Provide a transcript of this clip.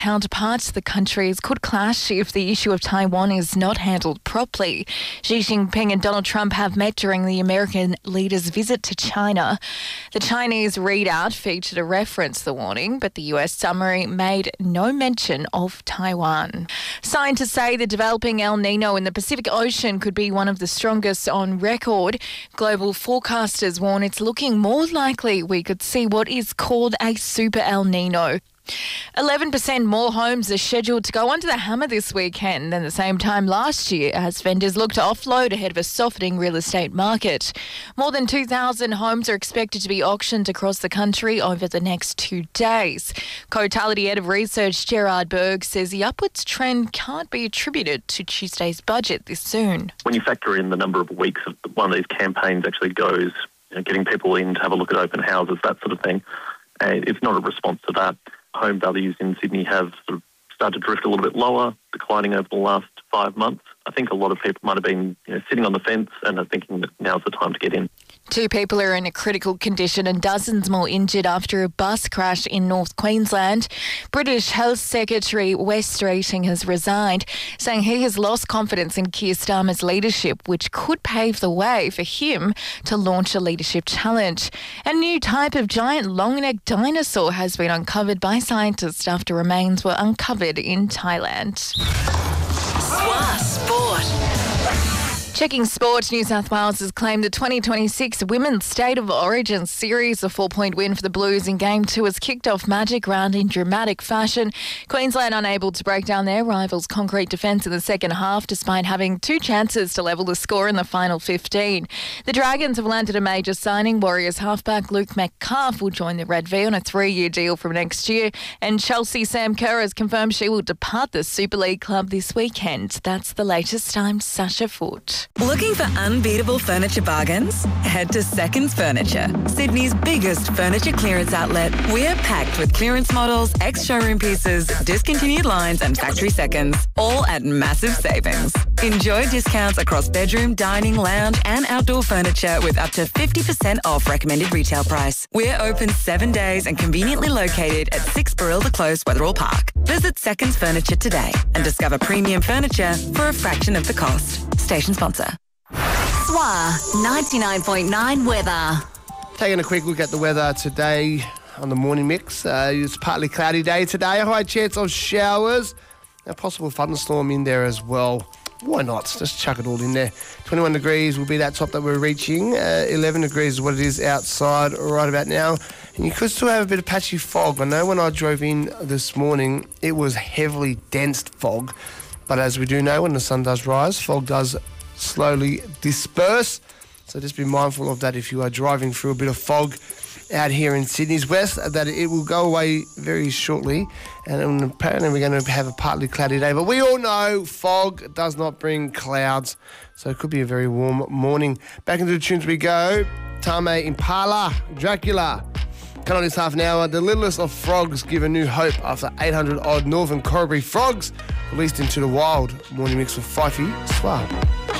Counterparts, the countries could clash if the issue of Taiwan is not handled properly. Xi Jinping and Donald Trump have met during the American leader's visit to China. The Chinese readout featured a reference to the warning, but the US summary made no mention of Taiwan. Scientists say the developing El Nino in the Pacific Ocean could be one of the strongest on record. Global forecasters warn it's looking more likely we could see what is called a super El Nino. 11% more homes are scheduled to go under the hammer this weekend than the same time last year as vendors look to offload ahead of a softening real estate market. More than 2,000 homes are expected to be auctioned across the country over the next 2 days. Cotality Head of Research Gerard Berg says the upwards trend can't be attributed to Tuesday's budget this soon. When you factor in the number of weeks of one of these campaigns actually goes, getting people in to have a look at open houses, that sort of thing, it's not a response to that. Home values in Sydney have sort of started to drift a little bit lower, declining over the last 5 months. I think a lot of people might have been sitting on the fence and are thinking that now's the time to get in. 2 people are in a critical condition and dozens more injured after a bus crash in North Queensland. British Health Secretary Wes Streeting has resigned, saying he has lost confidence in Keir Starmer's leadership, which could pave the way for him to launch a leadership challenge. A new type of giant long-necked dinosaur has been uncovered by scientists after remains were uncovered in Thailand. SWA Sport. Checking sport, New South Wales has claimed the 2026 Women's State of Origin series. A 4-point win for the Blues in Game 2 has kicked off Magic Round in dramatic fashion. Queensland unable to break down their rivals' concrete defence in the second half despite having 2 chances to level the score in the final 15. The Dragons have landed a major signing. Warriors halfback Luke Metcalf will join the Red V on a 3-year deal from next year. And Chelsea Sam Kerr has confirmed she will depart the Super League club this weekend. That's the latest. I'm Sasha Foote. Looking for unbeatable furniture bargains? Head to Seconds Furniture, Sydney's biggest furniture clearance outlet. We're packed with clearance models, ex-showroom pieces, discontinued lines and factory seconds, all at massive savings. Enjoy discounts across bedroom, dining, lounge and outdoor furniture with up to 50% off recommended retail price. We're open 7 days and conveniently located at 6 Barilda Close, Wetherill Park. Visit Seconds Furniture today and discover premium furniture for a fraction of the cost. Station sponsor. SWA 99.9 weather. Taking a quick look at the weather today on the morning mix. It's partly cloudy day today. A high chance of showers. A possible thunderstorm in there as well. Why not? Just chuck it all in there. 21 degrees will be that top that we're reaching. 11 degrees is what it is outside right about now. And you could still have a bit of patchy fog. I know when I drove in this morning, it was heavily dense fog. But as we do know, when the sun does rise, fog does slowly disperse. So just be mindful of that if you are driving through a bit of fog out here in Sydney's west, that it will go away very shortly. And apparently we're going to have a partly cloudy day. But we all know fog does not bring clouds. So it could be a very warm morning. Back into the tunes we go. Tame Impala, Dracula. Come on this half an hour. The littlest of frogs give a new hope after 800-odd northern Corbury frogs released into the wild. Morning mix with Fifey, SWA.